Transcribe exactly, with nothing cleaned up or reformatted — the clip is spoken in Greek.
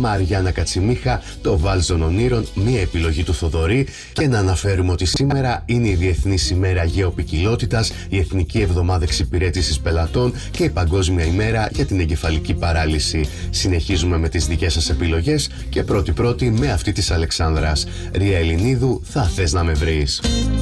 Μαριάννα Κατσιμίχα, το Βάλζον Ονείρων, μία επιλογή του Θοδωρή. Και να αναφέρουμε ότι σήμερα είναι η Διεθνής ημέρα Γεωπικιλότητας, η Εθνική Εβδομάδα Εξυπηρέτησης Πελατών και η Παγκόσμια ημέρα για την εγκεφαλική παράλυση. Συνεχίζουμε με τις δικές σας επιλογές και πρώτη-πρώτη με αυτή της Αλεξάνδρας. Ρία Ελληνίδου, θα θες να με βρεις.